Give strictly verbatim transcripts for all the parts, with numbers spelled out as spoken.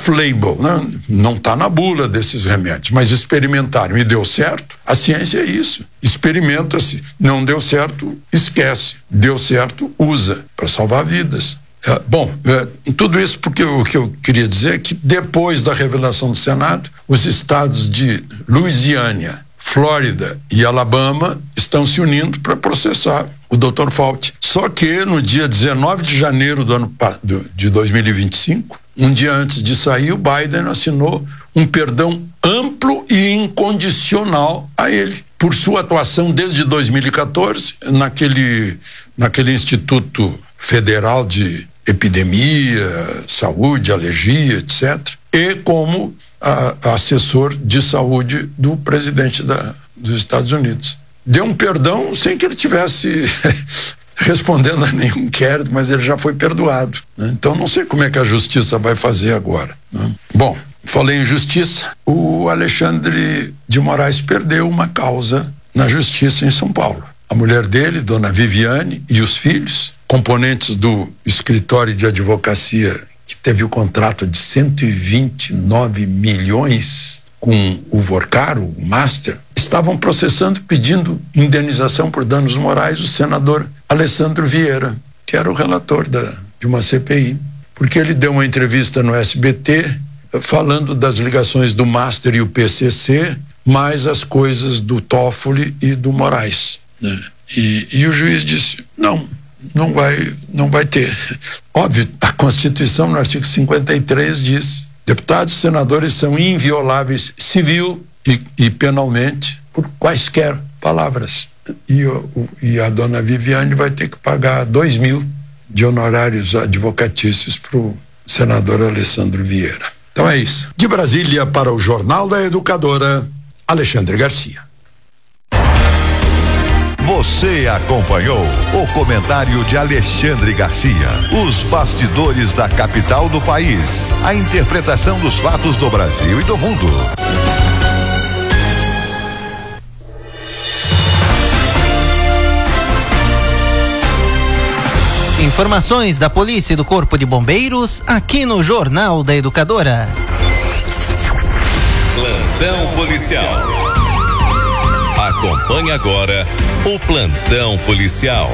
off-label, né? Não está na bula desses remédios, mas experimentaram e deu certo. A ciência é isso, experimenta-se, não deu certo, esquece, deu certo, usa para salvar vidas. É, bom, é, tudo isso porque o que eu queria dizer é que depois da revelação do Senado, os estados de Louisiana, Flórida e Alabama estão se unindo para processar o doutor Fauci. Só que no dia dezenove de janeiro do ano do, de dois mil e vinte e cinco, um dia antes de sair, o Biden assinou um perdão amplo e incondicional a ele por sua atuação desde dois mil e quatorze naquele naquele Instituto Federal de Epidemia, Saúde, Alergia, etcétera, e como a, a assessor de saúde do presidente da, dos Estados Unidos. Deu um perdão sem que ele tivesse respondendo a nenhum inquérito, mas ele já foi perdoado, né? Então não sei como é que a justiça vai fazer agora, né? Bom, falei em justiça, o Alexandre de Moraes perdeu uma causa na justiça em São Paulo. A mulher dele, dona Viviane, e os filhos, componentes do escritório de advocacia que teve o contrato de cento e vinte e nove milhões com o Vorcaro, o Master, estavam processando, pedindo indenização por danos morais o senador Alessandro Vieira, que era o relator da, de uma C P I, porque ele deu uma entrevista no S B T falando das ligações do Master e o P C C, mais as coisas do Toffoli e do Moraes, né? E, e o juiz disse, não, não vai, não vai ter. Óbvio, a Constituição, no artigo cinquenta e três, diz: deputados e senadores são invioláveis civil e, e penalmente por quaisquer palavras. E, o, e a dona Viviane vai ter que pagar dois mil de honorários advocatícios para o senador Alessandro Vieira. Então é isso. De Brasília, para o Jornal da Educadora, Alexandre Garcia. Você acompanhou o comentário de Alexandre Garcia. Os bastidores da capital do país. A interpretação dos fatos do Brasil e do mundo. Informações da polícia e do Corpo de Bombeiros aqui no Jornal da Educadora. Plantão policial. Acompanhe agora o Plantão Policial.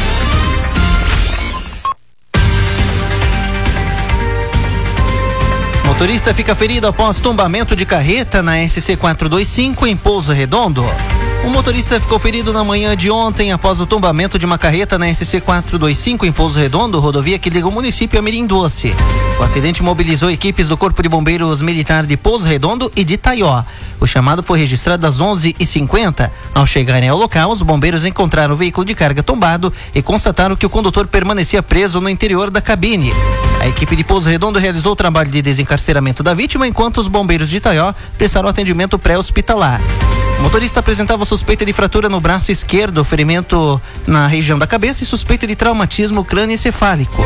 Motorista fica ferido após tombamento de carreta na S C quatrocentos e vinte e cinco em Pouso Redondo. Um motorista ficou ferido na manhã de ontem após o tombamento de uma carreta na S C quatrocentos e vinte e cinco em Pouso Redondo, rodovia que liga o município a Mirim Doce. O acidente mobilizou equipes do Corpo de Bombeiros Militar de Pouso Redondo e de Itaió. O chamado foi registrado às onze e cinquenta. Ao chegarem ao local, os bombeiros encontraram o veículo de carga tombado e constataram que o condutor permanecia preso no interior da cabine. A equipe de Pouso Redondo realizou o trabalho de desencarceramento da vítima, enquanto os bombeiros de Itaió prestaram atendimento pré-hospitalar. O motorista apresentava suspeita de fratura no braço esquerdo, ferimento na região da cabeça e suspeita de traumatismo crânioencefálico.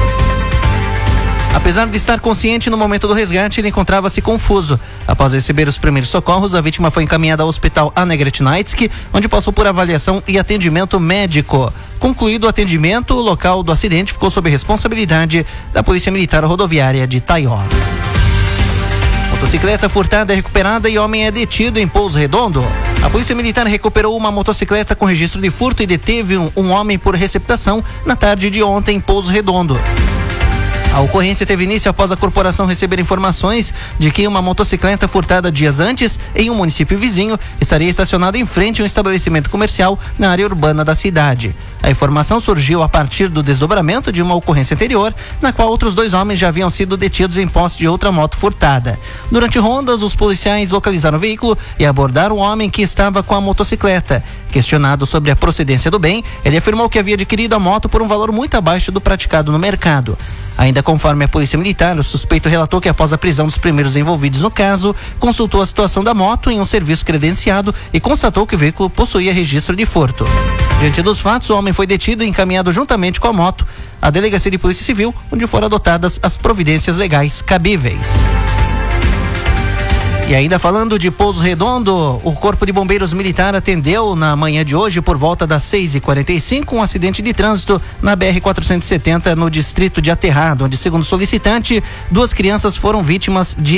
Apesar de estar consciente no momento do resgate, ele encontrava-se confuso. Após receber os primeiros socorros, a vítima foi encaminhada ao hospital Anegretinaitsky, onde passou por avaliação e atendimento médico. Concluído o atendimento, o local do acidente ficou sob responsabilidade da Polícia Militar Rodoviária de Itaió. Motocicleta furtada é recuperada e homem é detido em Pouso Redondo. A Polícia Militar recuperou uma motocicleta com registro de furto e deteve um, um homem por receptação na tarde de ontem em Pouso Redondo. A ocorrência teve início após a corporação receber informações de que uma motocicleta furtada dias antes, em um município vizinho, estaria estacionada em frente a um estabelecimento comercial na área urbana da cidade. A informação surgiu a partir do desdobramento de uma ocorrência anterior, na qual outros dois homens já haviam sido detidos em posse de outra moto furtada. Durante rondas, os policiais localizaram o veículo e abordaram o homem que estava com a motocicleta. Questionado sobre a procedência do bem, ele afirmou que havia adquirido a moto por um valor muito abaixo do praticado no mercado. Ainda conforme a Polícia Militar, o suspeito relatou que após a prisão dos primeiros envolvidos no caso, consultou a situação da moto em um serviço credenciado e constatou que o veículo possuía registro de furto. Diante dos fatos, o homem foi detido e encaminhado juntamente com a moto à Delegacia de Polícia Civil, onde foram adotadas as providências legais cabíveis. E ainda falando de Pouso Redondo, o Corpo de Bombeiros Militar atendeu na manhã de hoje, por volta das seis e quarenta e cinco, um acidente de trânsito na B R quatrocentos e setenta, no distrito de Aterrado, onde, segundo o solicitante, duas crianças foram vítimas de